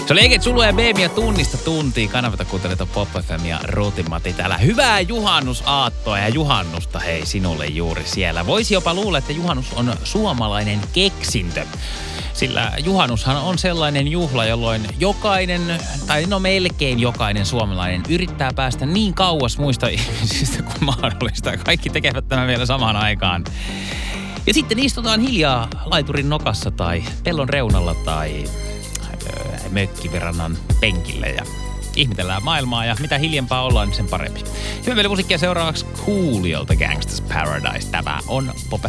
Se oli Eket Sulu ja Beemia tunnista tuntiin. Kanavata kuuntelet Pop FM ja Rootimatti täällä. Hyvää juhannusaattoa ja juhannusta hei sinulle juuri siellä. Voisi jopa luulla, että juhannus on suomalainen keksintö. Sillä juhannushan on sellainen juhla, jolloin jokainen, tai no melkein jokainen suomalainen yrittää päästä niin kauas muista ihmisistä kuin mahdollista. Kaikki tekevät tämän vielä samaan aikaan. Ja sitten istutaan hiljaa laiturin nokassa tai pellon reunalla tai mökkiverannan penkille ja ihmetellään maailmaa ja mitä hiljempaa ollaan, niin sen parempi. Hyvä meille musiikkia seuraavaksi Cooliolta Gangsta's Paradise. Tämä on Pop